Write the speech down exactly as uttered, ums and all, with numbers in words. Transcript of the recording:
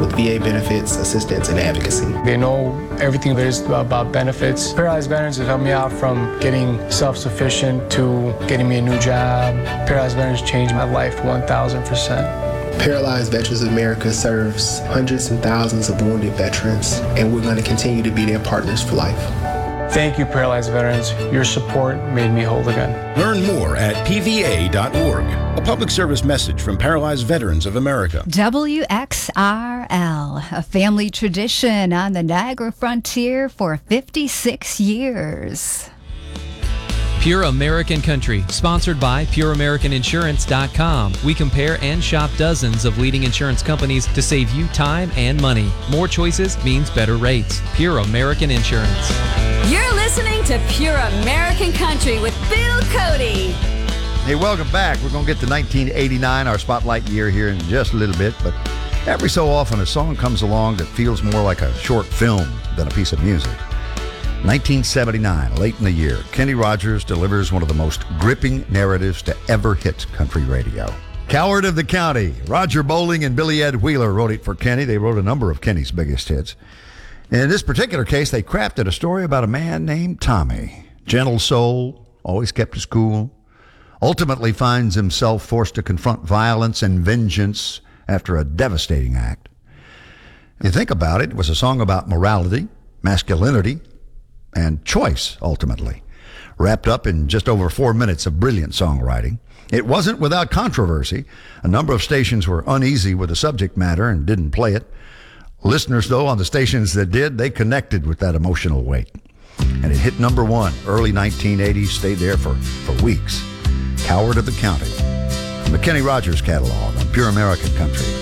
with V A benefits, assistance, and advocacy. They know everything there is about benefits. Paralyzed Veterans have helped me out from getting self-sufficient to getting me a new job. Paralyzed Veterans changed my life one thousand percent. Paralyzed Veterans of America serves hundreds and thousands of wounded veterans, and we're going to continue to be their partners for life. Thank you, Paralyzed Veterans. Your support made me whole again. Learn more at P V A dot org. A public service message from Paralyzed Veterans of America. W X R L, a family tradition on the Niagara frontier for fifty-six years. Pure American Country, sponsored by Pure American Insurance dot com. We compare and shop dozens of leading insurance companies to save you time and money. More choices means better rates. Pure American Insurance. You're listening to Pure American Country with Bill Cody. Hey, welcome back. We're going to get to nineteen eighty-nine, our spotlight year, here in just a little bit. But every so often, a song comes along that feels more like a short film than a piece of music. nineteen seventy-nine, late in the year, Kenny Rogers delivers one of the most gripping narratives to ever hit country radio. Coward of the County. Roger Bowling and Billy Ed Wheeler wrote it for Kenny. They wrote a number of Kenny's biggest hits. In this particular case, they crafted a story about a man named Tommy. Gentle soul, always kept his cool, ultimately finds himself forced to confront violence and vengeance after a devastating act. You think about it, it was a song about morality, masculinity, and choice, ultimately, wrapped up in just over four minutes of brilliant songwriting. It wasn't without controversy. A number of stations were uneasy with the subject matter and didn't play it. Listeners, though, on the stations that did, they connected with that emotional weight. And it hit number one, early nineteen eighties, stayed there for, for weeks. Coward of the County, from the Kenny Rogers catalog on Pure American Country.